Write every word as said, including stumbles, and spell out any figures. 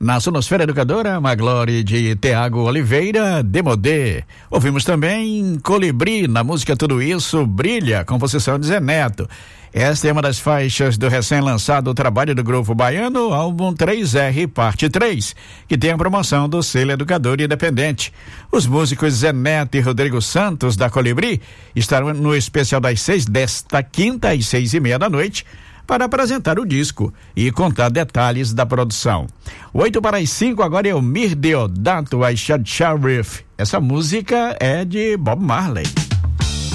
Na Sonosfera Educadora, Maglore de Thiago Oliveira, Demodê. Ouvimos também Colibri, na música Tudo Isso Brilha, composição de Zé Neto. Esta é uma das faixas do recém-lançado trabalho do Grupo Baiano, álbum três R, parte três, que tem a promoção do selo Educador Independente. Os músicos Zé Neto e Rodrigo Santos, da Colibri, estarão no especial das seis desta quinta às seis e meia da noite, para apresentar o disco e contar detalhes da produção. Oito para as cinco, agora é o Mir Deodato, I Shad Sheriff. Essa música é de Bob Marley.